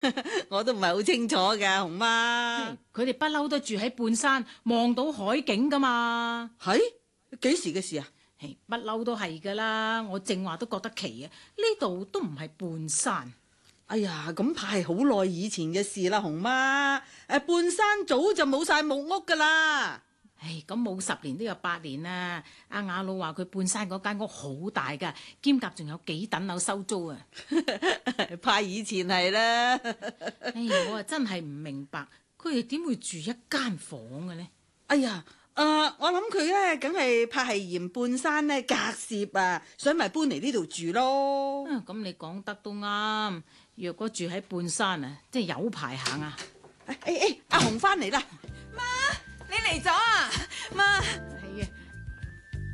我都唔係好清楚噶，熊媽。 佢哋不嬲都住喺半山，望到海景噶嘛。 係幾時嘅事啊？ 不嬲都係噶啦，我正話都覺得奇啊！呢度都唔係半山。 哎呀，咁怕係好耐以前嘅事啦，熊媽。半山早就冇晒木屋噶啦。 咁冇10年都有8年啦。阿雅老話佢半山嗰間屋好大噶，兼夾仲有幾等樓收租啊。 怕以前係啦。 我啊真係唔明白，佢哋點會住一間房嘅呢？ 哎呀，我諗佢咧，梗係怕係嫌半山咧隔涉啊，想咪搬嚟呢度住咯。 咁你講得都啱。若果住喺半山啊，即係有排行啊。 阿紅翻嚟啦。 媽，你嚟咗啊？媽。